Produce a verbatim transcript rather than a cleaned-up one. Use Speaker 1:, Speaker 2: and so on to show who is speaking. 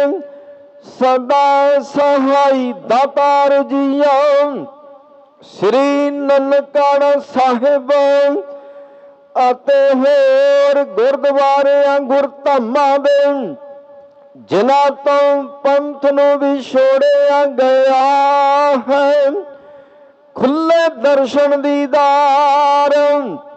Speaker 1: सदा सहाई दातार जिया श्री ननकाना साहिब ਅਤੇ ਹੋਰ ਗੁਰਦੁਆਰਿਆਂ ਗੁਰਧਾਮਾਂ ਦੇ ਜਿਨ੍ਹਾਂ ਤੋਂ ਪੰਥ ਨੂੰ ਵਿਛੋੜਿਆ ਗਿਆ ਹੈ। ਖੁੱਲੇ ਦਰਸ਼ਨ ਦੀਦਾਰ